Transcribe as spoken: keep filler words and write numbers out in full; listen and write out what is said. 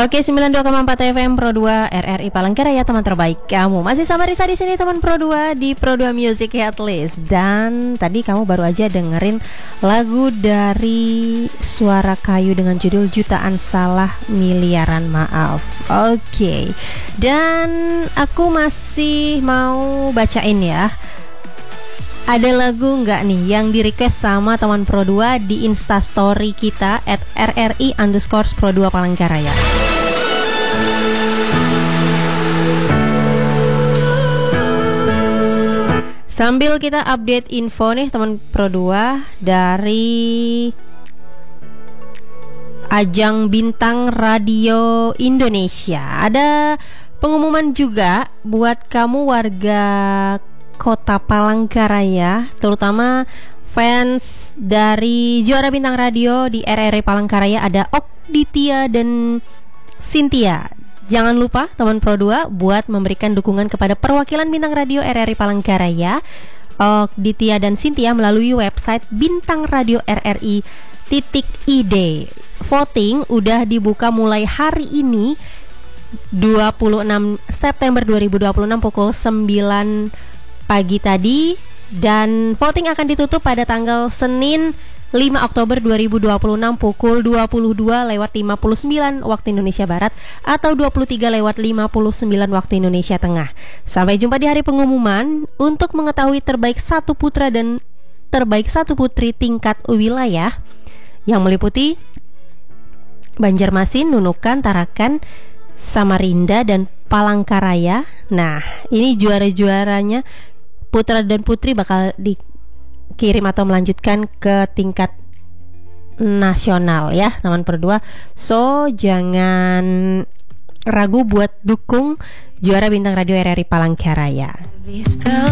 Oke, sembilan puluh dua koma empat F M Pro dua R R I Palangkaraya, teman terbaik kamu. Masih sama Risa di sini, teman Pro dua di Pro dua Music Headlist. Dan tadi kamu baru aja dengerin lagu dari Suara Kayu dengan judul Jutaan Salah Miliaran Maaf. Oke. Dan aku masih mau bacain ya. Ada lagu nggak nih yang di request sama teman Pro dua di Instastory kita at R R I underscore Pro dua Palangkaraya. Sambil kita update info nih teman Pro dua dari ajang Bintang Radio Indonesia. Ada pengumuman juga buat kamu warga Kota Palangkaraya, terutama fans dari juara Bintang Radio di R R I Palangkaraya, ada Ok Ditya dan Cynthia. Jangan lupa teman Pro dua buat memberikan dukungan kepada perwakilan Bintang Radio R R I Palangkaraya, Ok Ditya dan Cynthia melalui website bintang radio R R I titik I D. Voting udah dibuka mulai hari ini dua puluh enam September dua ribu dua puluh enam pukul sembilan pagi tadi, dan voting akan ditutup pada tanggal Senin lima Oktober dua ribu dua puluh enam pukul dua puluh dua lewat lima puluh sembilan waktu Indonesia Barat atau dua puluh tiga lewat lima puluh sembilan waktu Indonesia Tengah. Sampai jumpa di hari pengumuman untuk mengetahui terbaik satu putra dan terbaik satu putri tingkat wilayah yang meliputi Banjarmasin, Nunukan, Tarakan, Samarinda, dan Palangkaraya. Nah, ini juara-juaranya putra dan putri bakal dikirim atau melanjutkan ke tingkat nasional ya teman Pro dua. So jangan ragu buat dukung juara Bintang Radio R R I Palangkaraya.